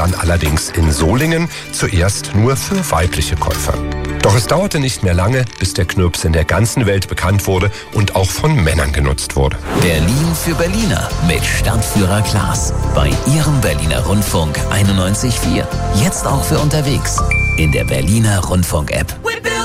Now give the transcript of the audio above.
dann allerdings in Solingen, zuerst nur für weibliche Käufer. Doch es dauerte nicht mehr lange, bis der Knirps in der ganzen Welt bekannt wurde und auch von Männern genutzt wurde. Berlin für Berliner mit Stadtführer Klaas bei Ihrem Berliner Rundfunk 91.4. Jetzt auch für unterwegs in der Berliner Rundfunk-App.